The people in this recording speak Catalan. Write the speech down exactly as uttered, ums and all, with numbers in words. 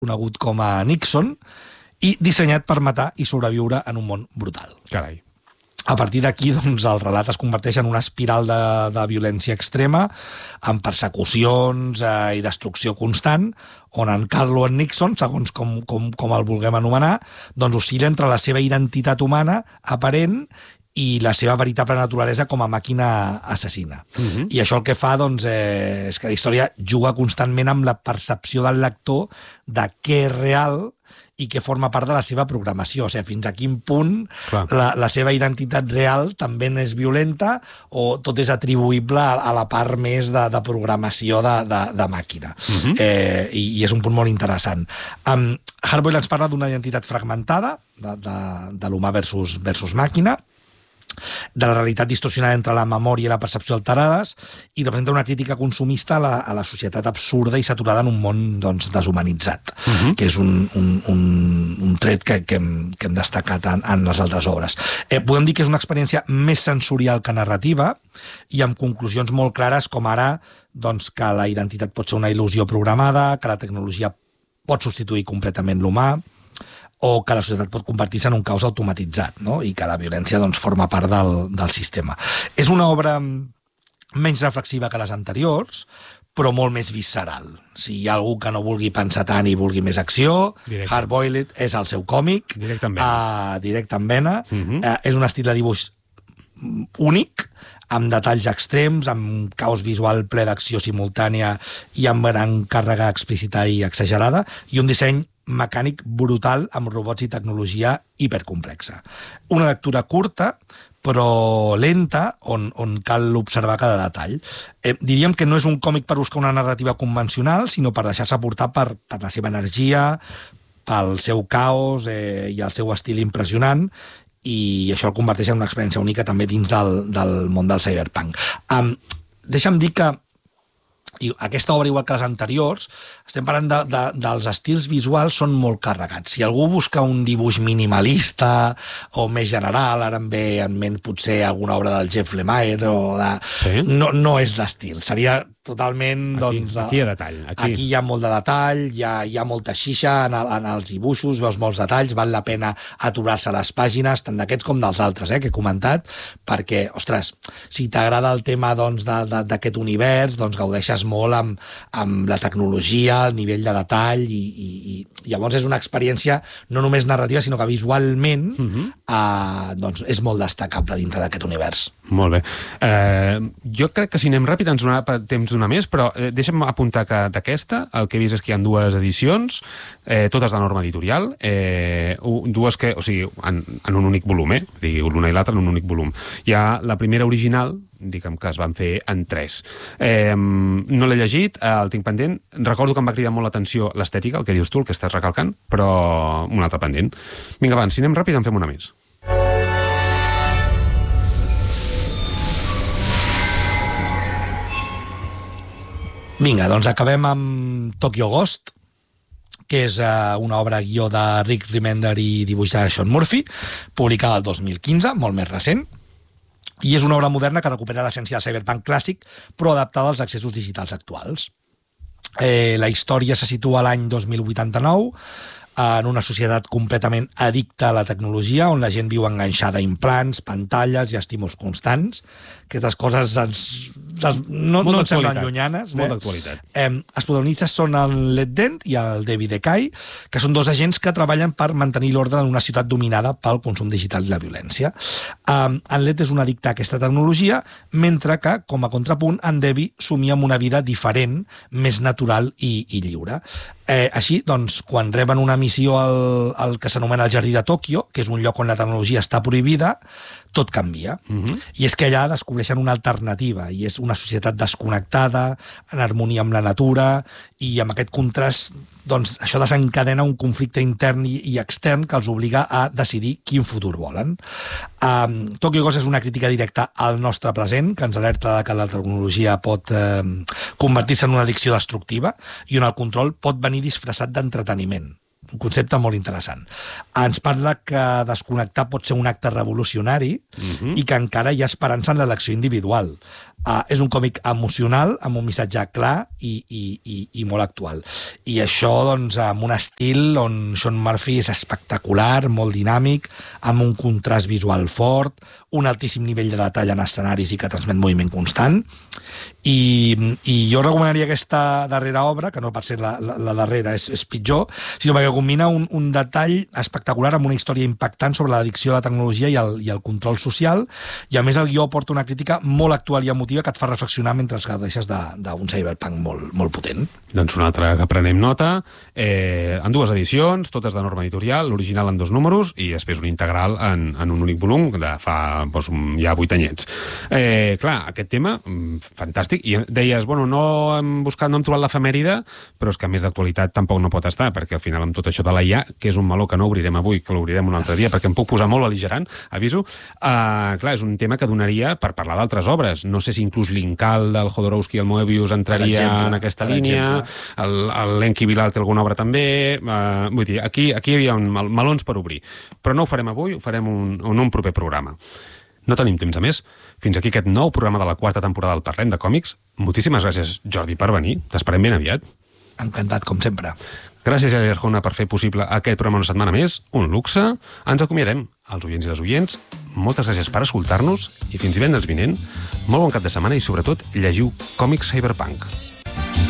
conegut com a Nixon, i dissenyat per matar i sobreviure en un món brutal. Carai. A partir d'aquí, doncs, el relat es converteix en una espiral de, de violència extrema, amb persecucions eh, i destrucció constant, on en Carlo en Nixon, segons com, com, com el vulguem anomenar, doncs oscil·la entre la seva identitat humana aparent i la seva veritable naturalesa com a màquina assassina. Uh-huh. I això el que fa, doncs, eh, és que la història juga constantment amb la percepció del lector de què és real i que forma part de la seva programació. O sigui, fins a quin punt la, la seva identitat real també és violenta o tot és atribuïble a, a la part més de, de programació de, de, de màquina. Uh-huh. eh, i, I és un punt molt interessant. Um, Hardboiled ens parla d'una identitat fragmentada, de, de, de l'humà versus, versus màquina, de la realitat distorsionada entre la memòria i la percepció alterades, i representa una crítica consumista a la, a la societat absurda i saturada en un món, doncs, deshumanitzat, uh-huh. que és un, un, un, un tret que, que, hem, que hem destacat en, en les altres obres. Eh, podem dir que és una experiència més sensorial que narrativa i amb conclusions molt clares, com ara, doncs, que la identitat pot ser una il·lusió programada, que la tecnologia pot substituir completament l'humà, o que la societat pot convertir-se en un caos automatitzat, no? I que la violència, doncs, forma part del, del sistema. És una obra menys reflexiva que les anteriors, però molt més visceral. Si hi ha algú que no vulgui pensar tant i vulgui més acció, Directe. Hardboiled és el seu còmic, directe en vena. Uh, directe en vena. Uh-huh. uh, és un estil de dibuix únic, amb detalls extrems, amb caos visual ple d'acció simultània i amb gran càrrega explícita i exagerada, i un disseny mecànic brutal amb robots i tecnologia hipercomplexa. Una lectura curta, però lenta, on, on cal observar cada detall. Eh, diríem que no és un còmic per buscar una narrativa convencional, sinó per deixar-se portar per, per la seva energia, pel seu caos eh, i el seu estil impressionant, i això el converteix en una experiència única també dins del, del món del cyberpunk. Um, deixa'm dir que i aquesta obra, igual que les anteriors, estem parlant de, de, dels estils visuals, són molt carregats. Si algú busca un dibuix minimalista o més general, ara em ve en ment potser alguna obra del Jeff Lemire, o de... sí? no, no és l'estil. Seria totalment... Aquí, doncs, aquí hi ha detall. Aquí. aquí hi ha molt de detall, hi ha, hi ha molta xixa en, el, en els dibuixos, veus molts detalls, val la pena aturar-se a les pàgines, tant d'aquests com dels altres, eh, que he comentat, perquè, ostres, si t'agrada el tema doncs, de, de, d'aquest univers, doncs gaudeixes molt amb, amb la tecnologia, el nivell de detall, i, i, i llavors és una experiència no només narrativa, sinó que visualment uh-huh. eh, doncs és molt destacable dintre d'aquest univers. Molt bé. Eh, jo crec que si anem ràpid ens donarà temps d'una més, però eh, deixa'm apuntar que d'aquesta el que he vist és que hi ha dues edicions, eh, totes de norma editorial, eh, dues que, o sigui, en, en un únic volum, eh? L'una i l'altra en un únic volum. Hi ha la primera original, diguem que es van fer en tres. Eh, no l'he llegit, eh, el tinc pendent. Recordo que em va cridar molt l'atenció l'estètica, el que dius tu, el que estàs recalcant, però un altre pendent. Vinga, va, si anem ràpid en fem una més. Vinga, doncs acabem amb Tokyo Ghost, que és uh, una obra guió de Rick Remender i dibuix de Sean Murphy, publicada el dos mil quinze, molt més recent, i és una obra moderna que recupera l'essència del cyberpunk clàssic, però adaptada als accessos digitals actuals. Eh, la història se situa a l'any dos mil vuitanta-nou, en una societat completament addicta a la tecnologia, on la gent viu enganxada a implants, pantalles i estímuls constants. Aquestes coses ens, no, no ens semblen llunyanes. Molt d'actualitat. Eh, els protagonistes són el Led Dent i el David Ekai, que són dos agents que treballen per mantenir l'ordre en una ciutat dominada pel consum digital i la violència. Eh, en Led és un addicte a aquesta tecnologia, mentre que, com a contrapunt, en David somia amb una vida diferent, més natural i, i lliure. Eh, així, doncs, quan reben una missió al, al que s'anomena el Jardí de Tòquio, que és un lloc on la tecnologia està prohibida, tot canvia. Uh-huh. I és que allà descobreixen una alternativa, i és una societat desconnectada, en harmonia amb la natura, i amb aquest contrast, doncs, això desencadena un conflicte intern i, i extern que els obliga a decidir quin futur volen. Um, Tokyo Ghost és una crítica directa al nostre present, que ens alerta que la tecnologia pot eh, convertir-se en una addicció destructiva i on el control pot venir disfressat d'entreteniment. Un concepte molt interessant. Ens parla que desconnectar pot ser un acte revolucionari uh-huh. i que encara hi ha esperança en l'elecció individual. Uh, és un còmic emocional, amb un missatge clar i, i, i, i molt actual. I això, doncs, amb un estil on Sean Murphy és espectacular, molt dinàmic, amb un contrast visual fort, un altíssim nivell de detall en escenaris i que transmet moviment constant. I, i jo recomanaria aquesta darrera obra, que no per ser la, la, la darrera és, és pitjor, sinó perquè combina un, un detall espectacular amb una història impactant sobre l'addicció a la tecnologia i el, i el control social, i a més el guió porta una crítica molt actual i emotiva que et fa reflexionar mentre que deixes d'un cyberpunk molt, molt potent. Doncs una altra que prenem nota, eh, en dues edicions, totes de norma editorial, l'original en dos números i després un integral en, en un únic volum de fa doncs, ja vuit anyets. Eh, clar, aquest tema, fantàstic, i deies, bueno, no hem buscat, no hem trobat l'efemèride, però és que a més d'actualitat tampoc no pot estar, perquè al final amb tot això de la I A, que és un meló que no obrirem avui, que l'obrirem un altre dia, perquè em puc posar molt bel·ligerant, aviso, eh, clar, és un tema que donaria per parlar d'altres obres. No sé si inclús l'Incal del Jodorowsky i el Moebius entraria exemple, en aquesta línia, el, el l'Enki Bilal té alguna obra també, eh, vull dir, aquí, aquí hi havia un, melons per obrir, però no ho farem avui, ho farem un, en un proper programa. No tenim temps a més. Fins aquí aquest nou programa de la quarta temporada del Parlem de Còmics. Moltíssimes gràcies, Jordi, per venir. T'esperem ben aviat. Encantat, com sempre. Gràcies, Javier Arjona, per fer possible aquest programa una setmana més. Un luxe. Ens acomiadem. Els oients i les oients, moltes gràcies per escoltar-nos i fins divendres vinent. Molt bon cap de setmana i, sobretot, llegiu còmics cyberpunk.